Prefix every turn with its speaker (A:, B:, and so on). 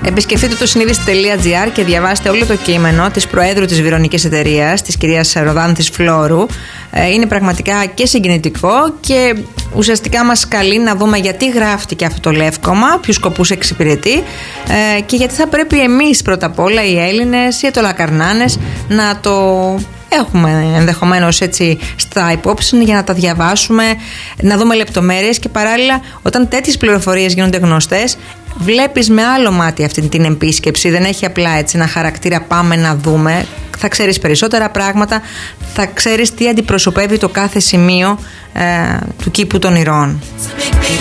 A: Επισκεφτείτε το συνείδηση.gr και διαβάστε όλο το κείμενο της Προέδρου της Βυρωνικής Εταιρείας, της κυρίας Ροδάνθης Φλόρου. Είναι πραγματικά και συγκινητικό και ουσιαστικά μας καλεί να δούμε γιατί γράφτηκε αυτό το λεύκομα, ποιους σκοπούς εξυπηρετεί και γιατί θα πρέπει εμείς πρώτα απ' όλα οι Έλληνες, οι Ετωλακαρνάνες, να το έχουμε ενδεχομένως έτσι στα υπόψη για να τα διαβάσουμε, να δούμε λεπτομέρειες και παράλληλα όταν τέτοιες πληροφορίες γίνονται γνωστές βλέπεις με άλλο μάτι αυτή την επίσκεψη. Δεν έχει απλά έτσι ένα χαρακτήρα πάμε να δούμε. Θα ξέρεις περισσότερα πράγματα, θα ξέρεις τι αντιπροσωπεύει το κάθε σημείο του κήπου των Ηρώων.